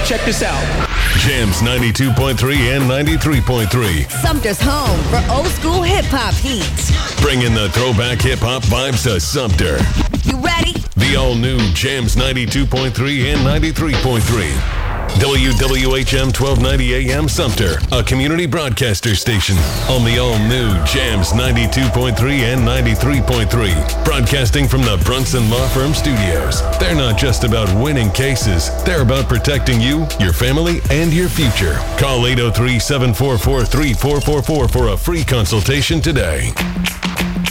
check this out. Jams 92.3 and 93.3. Sumter's home for old school hip hop heat. Bringing the throwback hip hop vibes to Sumter. You ready? The all new Jams 92.3 and 93.3. WWHM 1290 AM Sumter, a community broadcaster station on the all-new Jams 92.3 and 93.3. Broadcasting from the Brunson Law Firm Studios. They're not just about winning cases. They're about protecting you, your family, and your future. Call 803-744-3444 for a free consultation today.